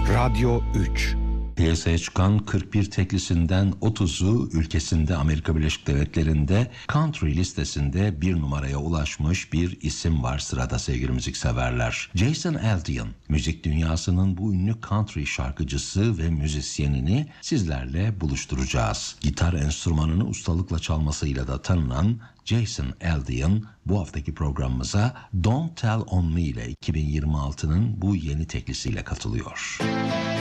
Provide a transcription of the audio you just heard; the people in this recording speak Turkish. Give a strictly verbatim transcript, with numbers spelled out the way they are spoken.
Radyo üç. Piyasaya çıkan kırk bir teklisinden otuzu ülkesinde Amerika Birleşik Devletleri'nde country listesinde bir numaraya ulaşmış bir isim var sırada sevgili müzikseverler. Jason Aldean, müzik dünyasının bu ünlü country şarkıcısı ve müzisyenini sizlerle buluşturacağız. Gitar enstrümanını ustalıkla çalmasıyla da tanınan Jason Aldean bu haftaki programımıza Don't Tell On Me ile iki bin yirmi altının bu yeni teklisiyle katılıyor.